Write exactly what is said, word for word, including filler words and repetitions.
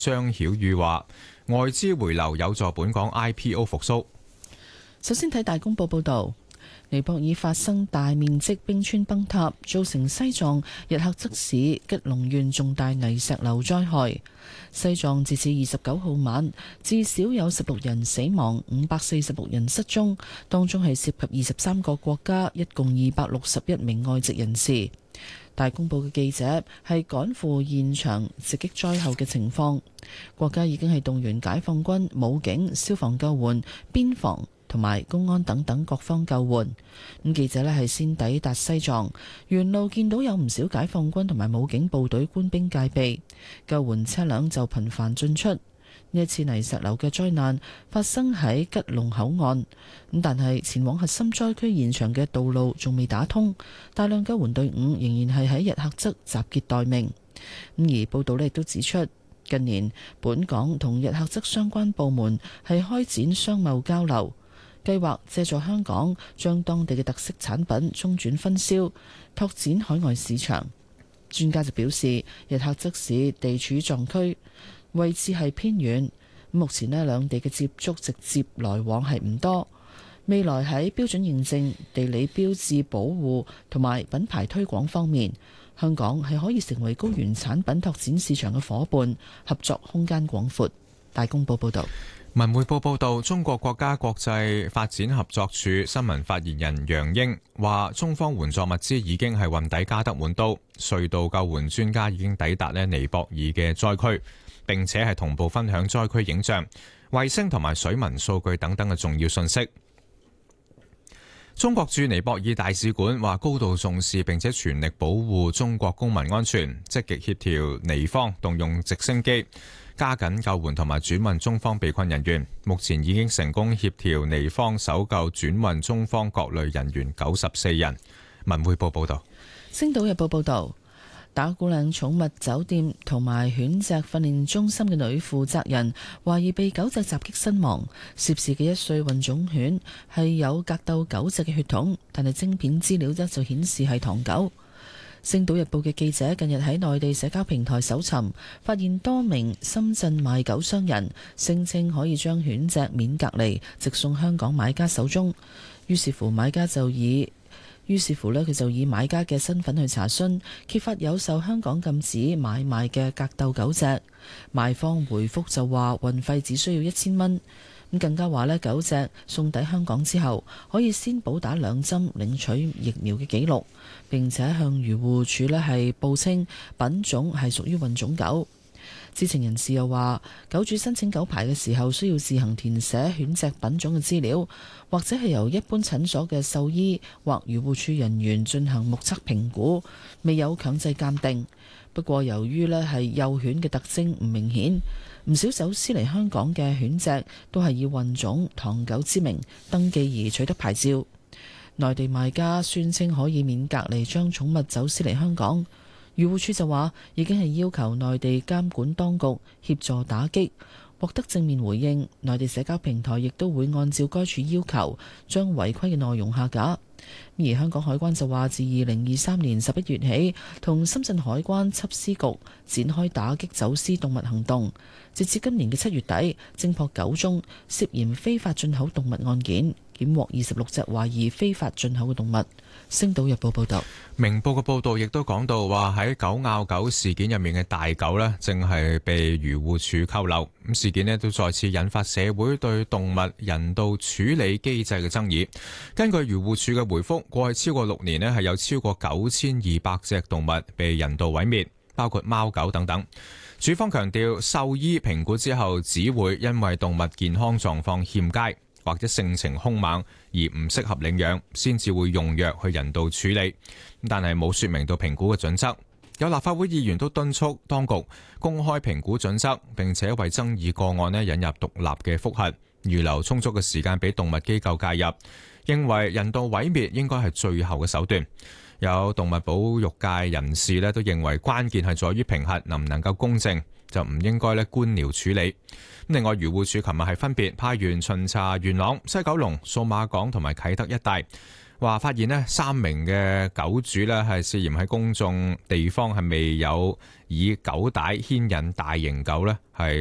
張曉宇話：外資回流有助本港 I P O 復甦。 首先睇大公報報導。尼泊爾發生大面積冰川崩塌，造成西藏日喀則市吉隆縣重大泥石流災害。西藏截至二十九號晚，至少有十六人死亡，五百四十六人失蹤，當中係涉及二十三個國家，一共二百六十一名外籍人士。大公報嘅記者係趕赴現場直擊災後嘅情況，國家已經係動員解放軍、武警、消防救援、邊防同埋公安等等各方救援。咁記者呢係先抵達西藏，沿路見到有唔少解放軍同埋武警部隊官兵戒備，救援車輛就頻繁進出。呢一次泥石流嘅災難發生喺吉隆口岸，咁但係前往核心災區現場嘅道路仲未打通，大量救援隊伍仍然係喺日喀則集結待命。咁而報道呢亦都指出，近年本港同日喀則相關部門係開展商貿交流，計劃借助香港將當地嘅特色產品中轉分銷，拓展海外市場。專家就表示，日喀則市地處藏區，位置係偏遠，目前呢兩地嘅接觸直接來往係唔多。未來喺標準認證、地理標誌保護同埋品牌推廣方面，香港係可以成為高原產品拓展市場嘅伙伴，合作空間廣闊。大公報報道。 文匯報報道，中國國家國際發展合作署新聞發言人楊英話，中方援助物資已經係運抵加德滿都，隧道救援專家已經抵達呢尼泊爾嘅災區，並且係同步分享災區影像、衛星同埋水文數據等等嘅重要信息。中國駐尼泊爾大使館話高度重視並且全力保護中國公民安全，積極協調尼方動用直升機加緊救援同埋轉運中方被困人員，目前已經成功協調尼方搜救轉運中方各類人員九十四人。文匯報報道。 星島日報報道，打鼓嶺寵物酒店同埋犬隻訓練中心嘅女負責人懷疑被狗隻襲擊身亡，涉事嘅一歲混種犬係有格鬥狗隻嘅血統，但係晶片資料呢就顯示係唐狗。星島日報嘅記者近日喺內地社交平台搜尋，發現多名深圳賣狗商人聲稱可以將犬隻免隔離直送香港買家手中，於是乎買家就以於是乎呢佢就以買家嘅身份去查詢，揭發有受香港禁止買賣嘅格鬥狗隻，賣方回覆就話運費只需要一千蚊。咁更加話呢，狗隻送抵香港之後，可以先補打兩針領取疫苗嘅記錄，並且向漁護署呢係報稱品種係屬於混種狗。知情人士又話，狗主申請狗牌嘅時候需要自行填寫犬隻品種嘅資料，或者係由一般診所嘅獸醫或漁護署人員進行目測評估，未有強制鑑定。不過由於呢係幼犬嘅特徵唔明顯，唔少走私嚟香港嘅犬隻都係以混種唐狗之名登記而取得牌照。內地賣家宣稱可以免隔離將寵物走私嚟香港，漁護署就話已經係要求內地監管當局協助打擊，獲得正面回應。內地社交平台亦都會按照該處要求將違規嘅內容下架。而香港海關就話，自二零二三年十一月起，同深圳海關緝私局展開打擊走私動物行動，截至今年嘅七月底，偵破九宗涉嫌非法進口動物案件，檢獲二十六隻懷疑非法進口嘅動物。星島日報報道。 明報嘅報道亦都講到話，喺狗咬狗事件入面嘅大狗呢，正係被漁護署扣留。咁事件呢都再次引發社會對動物人道處理機制嘅爭議。根據漁護署嘅回覆，過去超過六年呢係有超過九千二百隻動物被人道毀滅，包括貓狗等等。署方強調，獸醫評估之後只會因為動物健康狀況欠佳或者性情兇猛而唔適合領養，先至會用藥去人道處理。但係冇說明到評估嘅準則。有立法會議員都敦促當局公開評估準則，並且為爭議個案呢引入獨立嘅覆核，預留充足嘅時間俾動物機構介入。認為人道毀滅應該係最後嘅手段。有動物保育界人士呢都認為關鍵係在於評核能唔能夠公正，就唔應該咧官僚處理。另外，漁護署琴日係分別派員巡查元朗、西九龍、數碼港同埋啟德一帶， 話發現呢三名嘅狗主呢係涉嫌喺公眾地方係未有以狗帶牽引大型狗呢係